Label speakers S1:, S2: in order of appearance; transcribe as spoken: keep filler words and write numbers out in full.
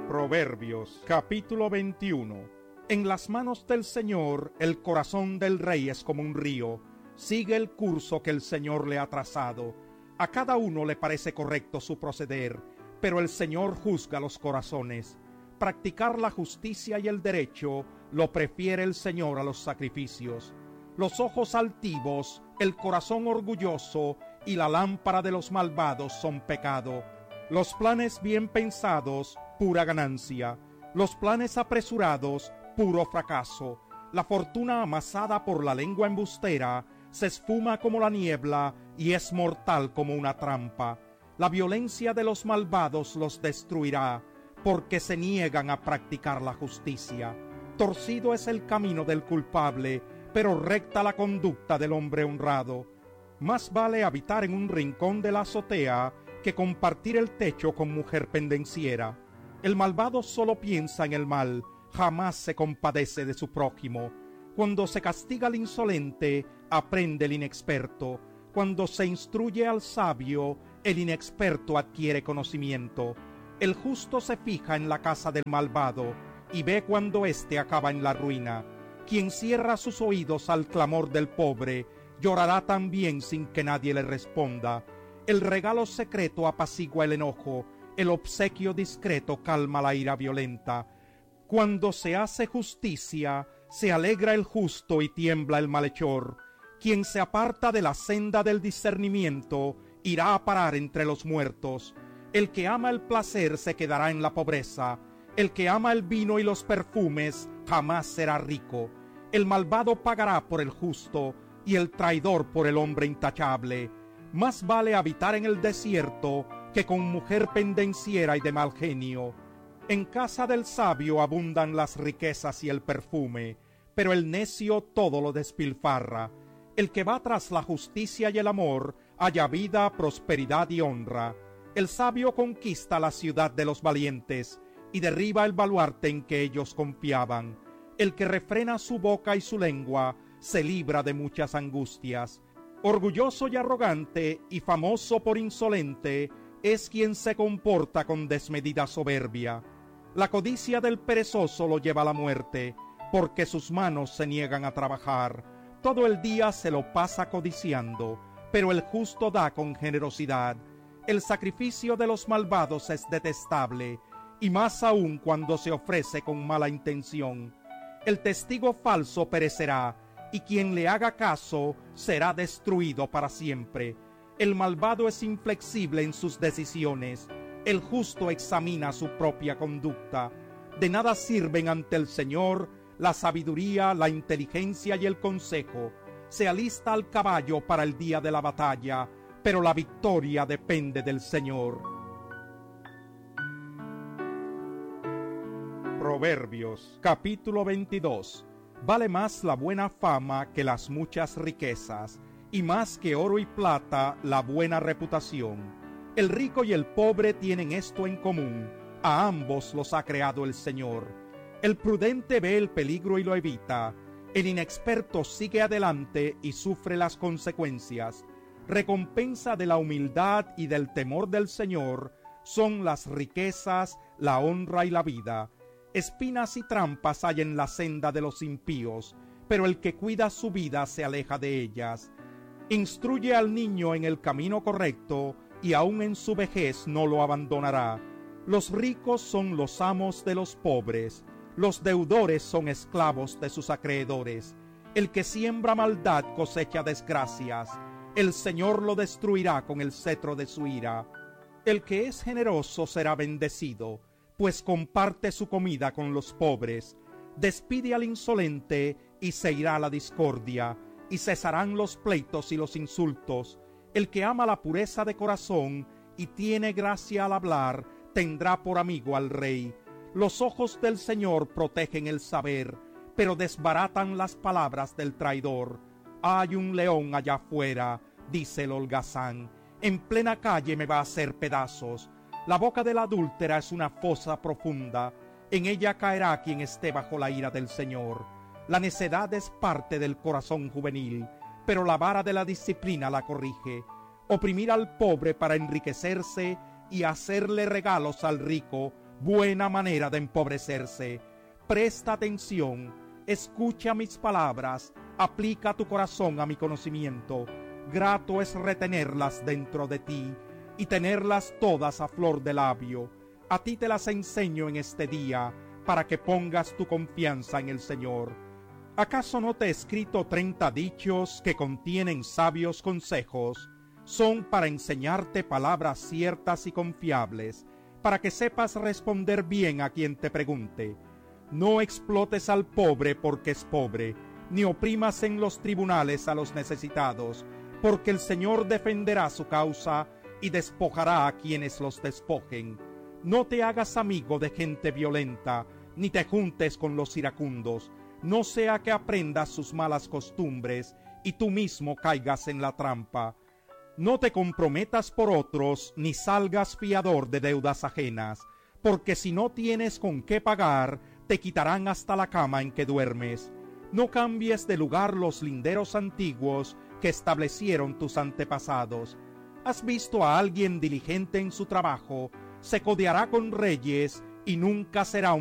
S1: Proverbios, capítulo veintiuno. En las manos del Señor el corazón del rey es como un río. Sigue el curso que el Señor le ha trazado. A cada uno le parece correcto su proceder, pero el Señor juzga los corazones. Practicar la justicia y el derecho lo prefiere el Señor a los sacrificios. Los ojos altivos, el corazón orgulloso y la lámpara de los malvados son pecado. Los planes bien pensados, pura ganancia. Los planes apresurados, puro fracaso. La fortuna amasada por la lengua embustera se esfuma como la niebla y es mortal como una trampa. La violencia de los malvados los destruirá, porque se niegan a practicar la justicia. Torcido es el camino del culpable, pero recta la conducta del hombre honrado. Más vale habitar en un rincón de la azotea que compartir el techo con mujer pendenciera. El malvado solo piensa en el mal, jamás se compadece de su prójimo. Cuando se castiga al insolente, aprende el inexperto. Cuando se instruye al sabio, el inexperto adquiere conocimiento. El justo se fija en la casa del malvado y ve cuando éste acaba en la ruina. Quien cierra sus oídos al clamor del pobre, llorará también sin que nadie le responda. El regalo secreto apacigua el enojo, el obsequio discreto calma la ira violenta. Cuando se hace justicia, se alegra el justo y tiembla el malhechor. Quien se aparta de la senda del discernimiento, irá a parar entre los muertos. El que ama el placer se quedará en la pobreza. El que ama el vino y los perfumes jamás será rico. El malvado pagará por el justo y el traidor por el hombre intachable. Más vale habitar en el desierto que con mujer pendenciera y de mal genio. En casa del sabio abundan las riquezas y el perfume, pero el necio todo lo despilfarra. El que va tras la justicia y el amor halla vida, prosperidad y honra. El sabio conquista la ciudad de los valientes y derriba el baluarte en que ellos confiaban. El que refrena su boca y su lengua se libra de muchas angustias. Orgulloso y arrogante y famoso por insolente es quien se comporta con desmedida soberbia. La codicia del perezoso lo lleva a la muerte, porque sus manos se niegan a trabajar. Todo el día se lo pasa codiciando, pero el justo da con generosidad. El sacrificio de los malvados es detestable, y más aún cuando se ofrece con mala intención. El testigo falso perecerá, y quien le haga caso será destruido para siempre. El malvado es inflexible en sus decisiones, el justo examina su propia conducta. De nada sirven ante el Señor la sabiduría, la inteligencia y el consejo. Se alista al caballo para el día de la batalla, pero la victoria depende del Señor. Proverbios, capítulo veintidós. Vale más la buena fama que las muchas riquezas, y más que oro y plata la buena reputación. El rico y el pobre tienen esto en común, a ambos los ha creado el Señor. El prudente ve el peligro y lo evita, el inexperto sigue adelante y sufre las consecuencias. Recompensa de la humildad y del temor del Señor son las riquezas, la honra y la vida. Espinas y trampas hay en la senda de los impíos, pero el que cuida su vida se aleja de ellas. Instruye al niño en el camino correcto, y aun en su vejez no lo abandonará. Los ricos son los amos de los pobres, los deudores son esclavos de sus acreedores. El que siembra maldad cosecha desgracias, el Señor lo destruirá con el cetro de su ira. El que es generoso será bendecido, pues comparte su comida con los pobres. Despide al insolente y se irá la discordia, y cesarán los pleitos y los insultos. El que ama la pureza de corazón y tiene gracia al hablar, tendrá por amigo al rey. Los ojos del Señor protegen el saber, pero desbaratan las palabras del traidor. Hay un león allá afuera, dice el holgazán, en plena calle me va a hacer pedazos. La boca de la adúltera es una fosa profunda, en ella caerá quien esté bajo la ira del Señor. La necedad es parte del corazón juvenil, pero la vara de la disciplina la corrige. Oprimir al pobre para enriquecerse y hacerle regalos al rico buena manera de empobrecerse. Presta atención, escucha mis palabras, aplica tu corazón a mi conocimiento. Grato es retenerlas dentro de ti y tenerlas todas a flor de labio. A ti te las enseño en este día, para que pongas tu confianza en el Señor. ¿Acaso no te he escrito treinta dichos que contienen sabios consejos? Son para enseñarte palabras ciertas y confiables, para que sepas responder bien a quien te pregunte. No explotes al pobre porque es pobre, ni oprimas en los tribunales a los necesitados, porque el Señor defenderá su causa y despojará a quienes los despojen. No te hagas amigo de gente violenta, ni te juntes con los iracundos, no sea que aprendas sus malas costumbres y tú mismo caigas en la trampa. No te comprometas por otros, ni salgas fiador de deudas ajenas, porque si no tienes con qué pagar, te quitarán hasta la cama en que duermes. No cambies de lugar los linderos antiguos que establecieron tus antepasados. ¿Has visto a alguien diligente en su trabajo? Se codeará con reyes y nunca será un